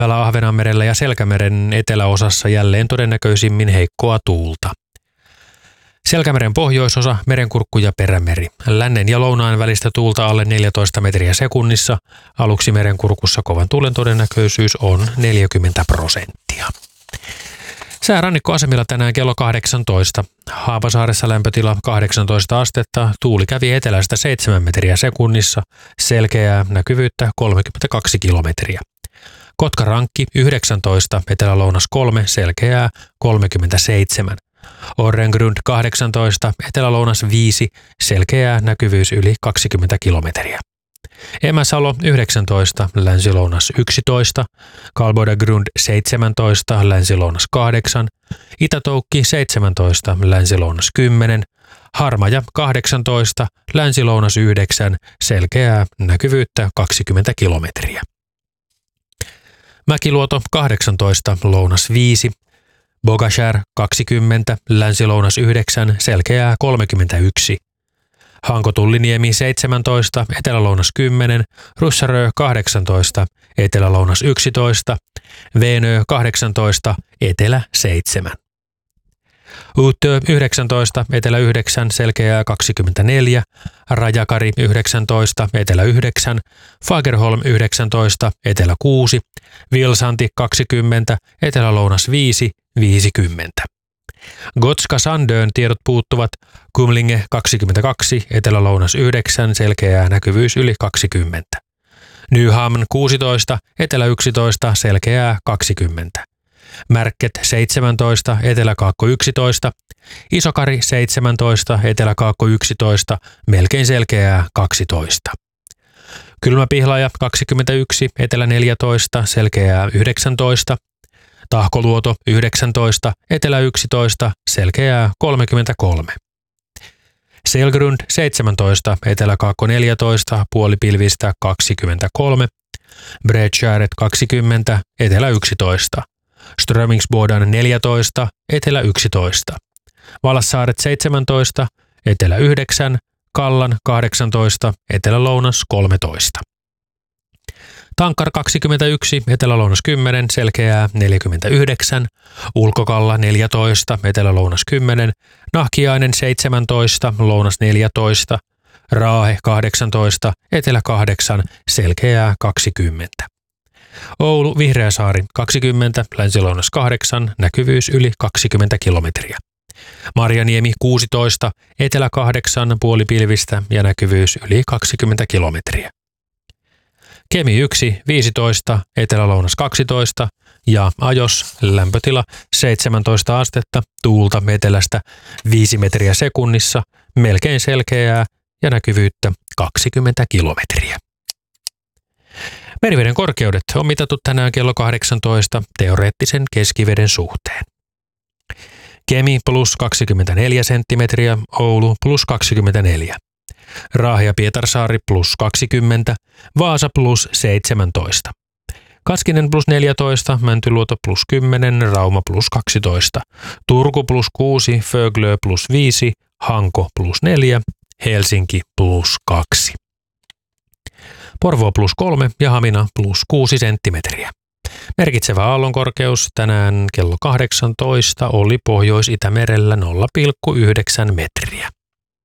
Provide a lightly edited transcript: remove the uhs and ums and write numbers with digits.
Ahvenanmerellä ja Selkämeren eteläosassa jälleen todennäköisimmin heikkoa tuulta. Selkämeren pohjoisosa, Merenkurkku ja Perämeri. Lännen ja lounaan välistä tuulta alle 14 metriä sekunnissa. Aluksi Merenkurkussa kovan tuulen todennäköisyys on 40%. Sää rannikkoasemilla tänään kello 18. Haapasaaressa lämpötila 18 astetta, tuuli kävi etelästä 7 metriä sekunnissa, selkeää näkyvyyttä 32 kilometriä. Kotkarankki 19, etelä-lounas 3, selkeää 37. Orrengrund 18, etelä-lounas 5, selkeää näkyvyys yli 20 kilometriä. Emäsalo 19, länsi-lounas 11, Kalbodagrund 17, länsi-lounas 8, Itätoukki 17, länsi-lounas 10, Harmaja 18, länsi-lounas 9, selkeää näkyvyyttä 20 kilometriä. Mäkiluoto 18, lounas 5, Bogashär 20, länsi-lounas 9, selkeää 31. Hanko-Tulliniemi 17, etelä-lounas 10, Russarö 18, etelä-lounas 11, Veenö 18, etelä 7. Uutö 19, etelä 9, selkeää 24, Rajakari 19, etelä 9, Fagerholm 19, etelä 6, Vilsanti 20, etelä-lounas 5, 50. Gotska-Sandön tiedot puuttuvat, Kumlinge 22, etelä-lounas 9, selkeää näkyvyys yli 20. Nyhamn 16, etelä 11, selkeää 20. Märket 17, etelä-kaakko 11, Isokari 17, etelä-kaakko 11, melkein selkeää 12. Kylmäpihlaja 21, etelä 14, selkeää 19. Tahkoluoto 19, etelä 11, selkeää 33. Selgrund 17, etelä-kaakko 14, puolipilvistä 23. Bredskäret 20, etelä 11. Strömingsbodan 14, etelä 11. Valassaaret 17, etelä 9, Kallan 18, etelä-lounas 13. Tankar 21, etelä-lounas 10, selkeää 49, Ulkokalla 14, etelä-lounas 10, Nahkiainen 17, lounas 14, Raahe 18, etelä 8, selkeää 20. Oulu Vihreäsaari 20, länsi-lounas 8, näkyvyys yli 20 kilometriä. Marjaniemi 16, etelä 8, puolipilvistä ja näkyvyys yli 20 kilometriä. Kemi 1, 15, etelä-lounas 12 ja Ajos lämpötila 17 astetta, tuulta etelästä 5 metriä sekunnissa, melkein selkeää ja näkyvyyttä 20 kilometriä. Meriveden korkeudet on mitattu tänään kello 18 teoreettisen keskiveden suhteen. Kemi plus 24 senttimetriä, Oulu plus 24. Raahe ja Pietarsaari plus 20, Vaasa plus 17. Kaskinen plus 14, Mäntyluoto plus 10, Rauma plus 12, Turku plus 6, Föglö plus 5, Hanko plus 4, Helsinki plus 2. Porvoo plus 3 ja Hamina plus 6 senttimetriä. Merkitsevä aallonkorkeus tänään kello 18 oli Pohjois-Itämerellä 0,9 metriä.